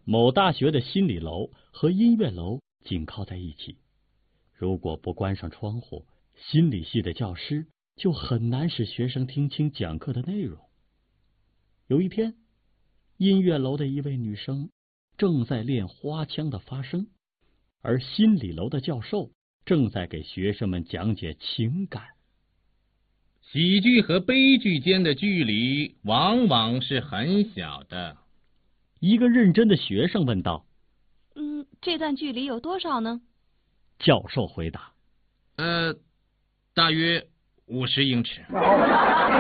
某大学的心理楼和音乐楼紧靠在一起，如果不关上窗户，心理系的教师就很难使学生听清讲课的内容。有一天，音乐楼的一位女生正在练花腔的发声，而心理楼的教授正在给学生们讲解情感。 喜剧和悲剧间的距离往往是很小的。 一个认真的学生问道： 这段距离有多少呢？ 教授回答： 大约50英尺。